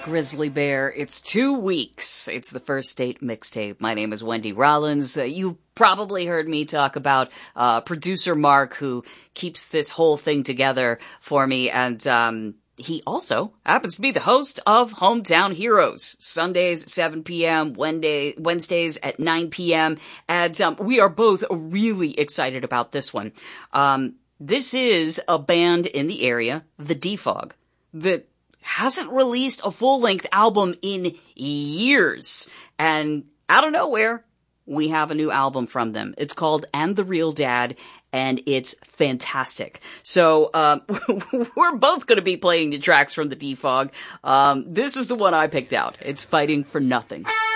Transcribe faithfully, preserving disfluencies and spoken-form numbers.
Grizzly Bear. It's two weeks. It's the First Date mixtape. My name is Wendy Rollins. Uh, you probably heard me talk about uh, producer Mark, who keeps this whole thing together for me, and um, he also happens to be the host of Hometown Heroes, Sundays at seven p.m., Wednesday, Wednesdays at nine p.m., and um, we are both really excited about this one. Um, this is a band in the area, the Defog, that hasn't released a full-length album in years. And out of nowhere, we have a new album from them. It's called And the Real Dad, and it's fantastic. So, um, we're both going to be playing the tracks from the Defog. Um, this is the one I picked out. It's Fighting for Nothing.